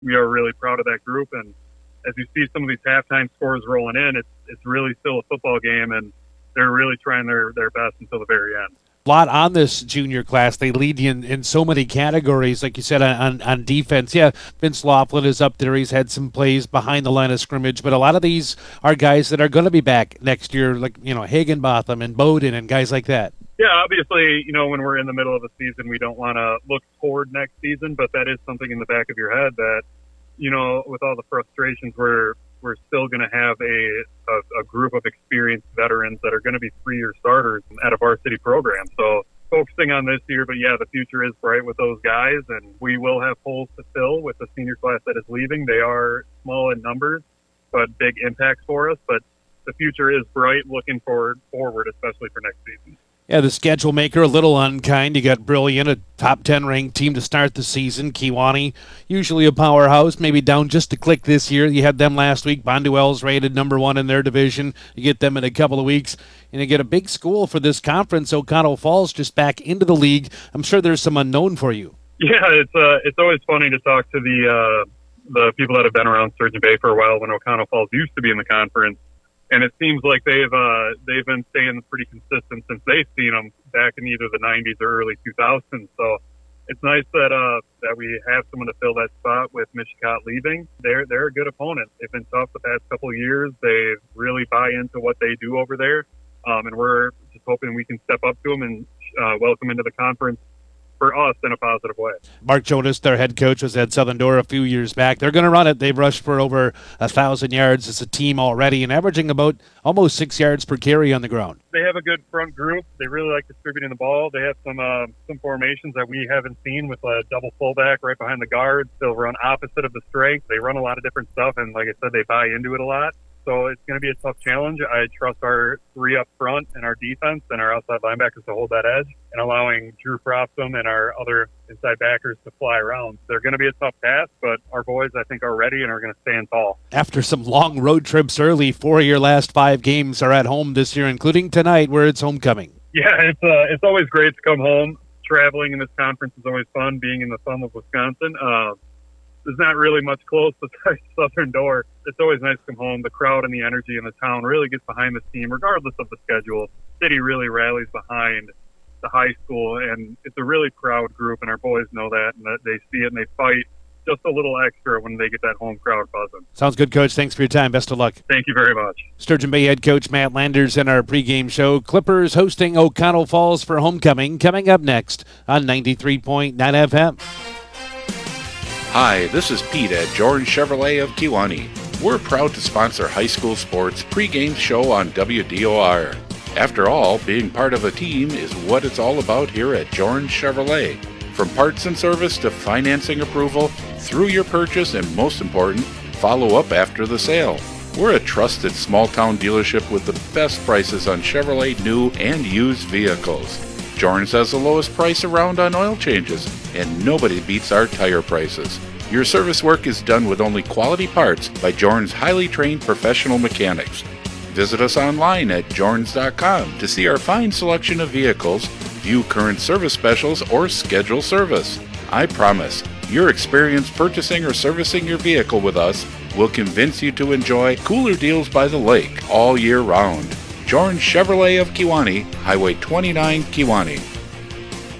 we are really proud of that group. And as you see some of these halftime scores rolling in, it's really still a football game, and they're really trying their best until the very end. A lot on this junior class. They lead you in so many categories, like you said, on defense. Yeah, Vince Laughlin is up there. He's had some plays behind the line of scrimmage, but a lot of these are guys that are going to be back next year, like, Higginbotham and Bowden and guys like that. Yeah, obviously, when we're in the middle of a season, we don't want to look toward next season, but that is something in the back of your head that, with all the frustrations, we're still going to have a group of experienced veterans that are going to be 3-year starters at a varsity program. So focusing on this year, but yeah, the future is bright with those guys, and we will have holes to fill with the senior class that is leaving. They are small in numbers, but big impacts for us. But the future is bright looking forward, especially for next season. Yeah, the schedule maker, a little unkind. You got Brilliant, a top 10 ranked team to start the season. Kewanee, usually a powerhouse, maybe down just a click this year. You had them last week. Bonduel's rated number 1 in their division. You get them in a couple of weeks. And you get a big school for this conference. O'Connell Falls just back into the league. I'm sure there's some unknown for you. Yeah, it's always funny to talk to the people that have been around Sturgeon Bay for a while when O'Connell Falls used to be in the conference. And it seems like they've been staying pretty consistent since they've seen them back in either the 90s or early 2000s. So it's nice that we have someone to fill that spot with Mishicot leaving. They're a good opponent. They've been tough the past couple of years. They really buy into what they do over there, and we're just hoping we can step up to them and welcome into the conference for us in a positive way. Mark Jonas, their head coach, was at Southern Door a few years back. They're going to run it. They've rushed for over 1,000 yards as a team already and averaging about almost 6 yards per carry on the ground. They have a good front group. They really like distributing the ball. They have some formations that we haven't seen with a double fullback right behind the guards. They'll run opposite of the strength. They run a lot of different stuff, and like I said, they buy into it a lot. So it's going to be a tough challenge. I trust our 3 up front and our defense and our outside linebackers to hold that edge and allowing Drew Frostum and our other inside backers to fly around. They're going to be a tough task, but our boys, I think, are ready and are going to stand tall. After some long road trips early, 4 of your last 5 games are at home this year, including tonight where it's homecoming. Yeah, it's always great to come home. Traveling in this conference is always fun, being in the thumb of Wisconsin. There's not really much close besides Southern Door. It's always nice to come home. The crowd and the energy in the town really gets behind the team, regardless of the schedule. City really rallies behind the high school, and it's a really proud group, and our boys know that, and that they see it, and they fight just a little extra when they get that home crowd buzzing. Sounds good, Coach. Thanks for your time. Best of luck. Thank you very much. Sturgeon Bay head coach Matt Landers in our pregame show. Clippers hosting O'Connell Falls for homecoming, coming up next on 93.9 FM. Hi, this is Pete at Jordan Chevrolet of Kewanee. We're proud to sponsor high school sports pregame show on WDOR. After all, being part of a team is what it's all about here at Jordan Chevrolet. From parts and service to financing approval, through your purchase, and most important, follow up after the sale. We're a trusted small-town dealership with the best prices on Chevrolet new and used vehicles. Jordan's has the lowest price around on oil changes, and nobody beats our tire prices. Your service work is done with only quality parts by Jordan's highly trained professional mechanics. Visit us online at jorns.com to see our fine selection of vehicles, view current service specials, or schedule service. I promise, your experience purchasing or servicing your vehicle with us will convince you to enjoy cooler deals by the lake all year round. Jordan Chevrolet of Kewanee, Highway 29, Kewanee.